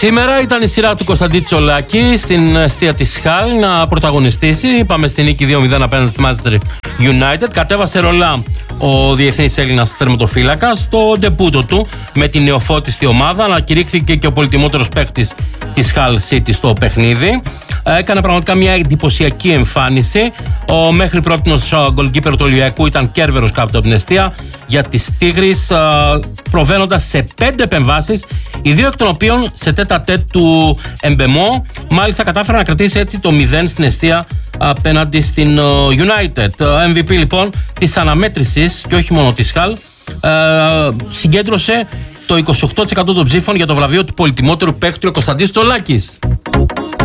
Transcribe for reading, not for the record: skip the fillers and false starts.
Σήμερα ήταν η σειρά του Κωνσταντή Τσολάκη στην εστία της Χαλ να πρωταγωνιστήσει. Είπαμε στην νίκη 2-0 απέναντι στη Manchester United. Κατέβασε ρολά ο διεθνής Έλληνας τερματοφύλακας στο ντεπούτο του με την νεοφώτιστη ομάδα. Ανακηρύχθηκε και ο πολυτιμότερος παίκτης της Hull City στο παιχνίδι. Έκανε πραγματικά μια εντυπωσιακή εμφάνιση. Ο μέχρι πρότινος γκολκίπερ του Ολυμπιακού ήταν κέρβερος κάτω από την εστία για τις Tigres, προβαίνοντας σε 5 επεμβάσεις, οι 2 εκ των οποίων σε τέτα-τέτ του Εμπεμό. Μάλιστα κατάφερε να κρατήσει έτσι το 0 στην εστία απέναντι στην United. MVP λοιπόν της αναμέτρησης και όχι μόνο της Hull, συγκέντρωσε το 28% των ψήφων για το βραβείο του πολυτιμότερου παίκτου, ο Κωνσταντής Τσολάκης.